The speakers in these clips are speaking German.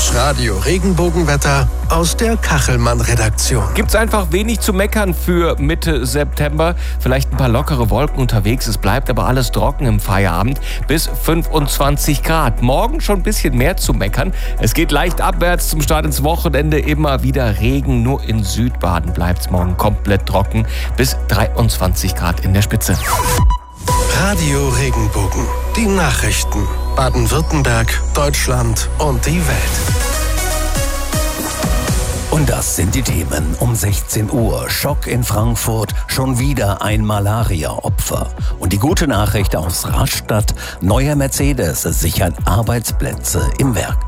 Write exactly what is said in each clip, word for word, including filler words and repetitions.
Das Radio Regenbogenwetter aus der Kachelmann-Redaktion. Gibt's einfach wenig zu meckern für Mitte September. Vielleicht ein paar lockere Wolken unterwegs. Es bleibt aber alles trocken im Feierabend bis fünfundzwanzig Grad. Morgen schon ein bisschen mehr zu meckern. Es geht leicht abwärts zum Start ins Wochenende. Immer wieder Regen. Nur in Südbaden bleibt's morgen komplett trocken bis dreiundzwanzig Grad in der Spitze. Radio Regenbogen. Die Nachrichten. Baden-Württemberg, Deutschland und die Welt. Und das sind die Themen um sechzehn Uhr. Schock in Frankfurt, schon wieder ein Malaria-Opfer. Und die gute Nachricht aus Rastatt, neuer Mercedes sichert Arbeitsplätze im Werk.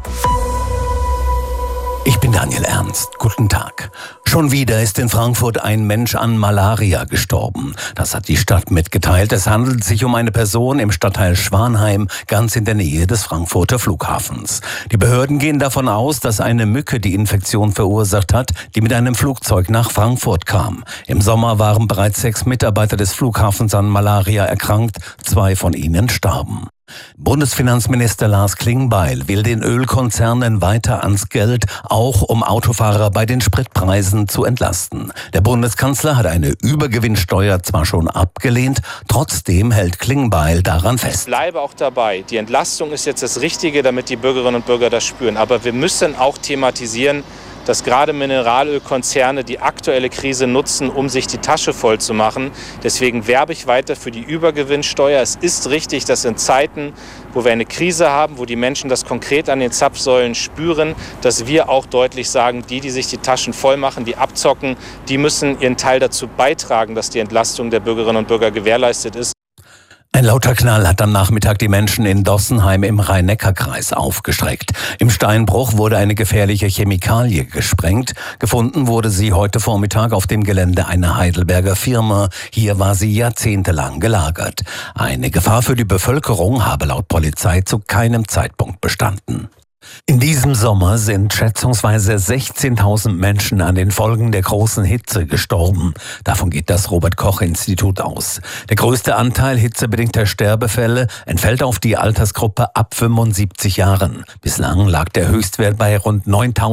Ich bin Daniel Ernst. Guten Tag. Schon wieder ist in Frankfurt ein Mensch an Malaria gestorben. Das hat die Stadt mitgeteilt. Es handelt sich um eine Person im Stadtteil Schwanheim, ganz in der Nähe des Frankfurter Flughafens. Die Behörden gehen davon aus, dass eine Mücke die Infektion verursacht hat, die mit einem Flugzeug nach Frankfurt kam. Im Sommer waren bereits sechs Mitarbeiter des Flughafens an Malaria erkrankt. Zwei von ihnen starben. Bundesfinanzminister Lars Klingbeil will den Ölkonzernen weiter ans Geld, auch um Autofahrer bei den Spritpreisen zu entlasten. Der Bundeskanzler hat eine Übergewinnsteuer zwar schon abgelehnt, trotzdem hält Klingbeil daran fest. Ich bleibe auch dabei. Die Entlastung ist jetzt das Richtige, damit die Bürgerinnen und Bürger das spüren. Aber wir müssen auch thematisieren, dass gerade Mineralölkonzerne die aktuelle Krise nutzen, um sich die Tasche voll zu machen. Deswegen werbe ich weiter für die Übergewinnsteuer. Es ist richtig, dass in Zeiten, wo wir eine Krise haben, wo die Menschen das konkret an den Zapfsäulen spüren, dass wir auch deutlich sagen, die, die sich die Taschen voll machen, die abzocken, die müssen ihren Teil dazu beitragen, dass die Entlastung der Bürgerinnen und Bürger gewährleistet ist. Ein lauter Knall hat am Nachmittag die Menschen in Dossenheim im Rhein-Neckar-Kreis aufgeschreckt. Im Steinbruch wurde eine gefährliche Chemikalie gesprengt. Gefunden wurde sie heute Vormittag auf dem Gelände einer Heidelberger Firma. Hier war sie jahrzehntelang gelagert. Eine Gefahr für die Bevölkerung habe laut Polizei zu keinem Zeitpunkt bestanden. In diesem Sommer sind schätzungsweise sechzehntausend Menschen an den Folgen der großen Hitze gestorben. Davon geht das Robert-Koch-Institut aus. Der größte Anteil hitzebedingter Sterbefälle entfällt auf die Altersgruppe ab fünfundsiebzig Jahren. Bislang lag der Höchstwert bei rund neuntausend.